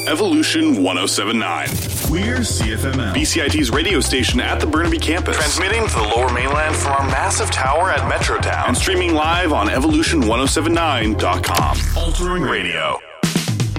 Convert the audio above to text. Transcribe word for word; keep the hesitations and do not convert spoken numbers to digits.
Evolution ten seventy-nine. We're C F M L, B C I T's radio station at the Burnaby campus. Transmitting to the Lower Mainland from our massive tower at Metrotown. And streaming live on evolution ten seventy-nine dot com. altering Radio.